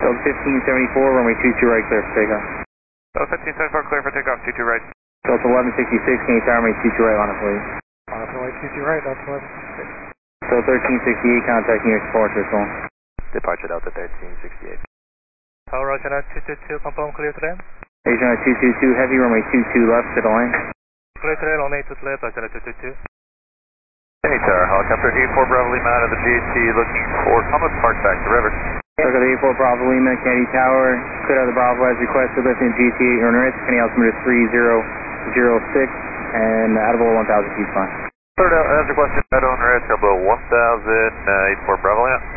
So 1574, runway 22 right, clear for takeoff. So 1574, clear for takeoff, 22 right. So it's 1166, can you tower runway 22 right on us, please? On us, runway 22 right, that's 1166. So 1368, contacting your departure zone. Departure Delta 1368. Tower Roger, 222, confirm clear to them. Asian 222, heavy, runway 22 left to the line. Clear to them, runway 2 left, Roger 222. Hey, Tower, helicopter 84 Bravo Lima out of the GT looking for Thomas Park back to river. Look at the 84 Bravo Lima, Kennedy Tower, clear out of the Bravo as requested, lifting GT on risk, Kennedy altimeter 3006, and out of all 1000 feet fine. Third out, as requested, out on risk, below 1000, 84 Bravo Lima.